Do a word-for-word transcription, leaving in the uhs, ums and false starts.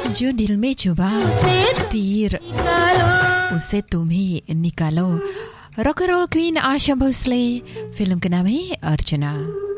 जो दिल में चुभा तीर उसे तुम ही निकालो। Rock and role queen Asha Bhosle, film का नाम है अर्चना।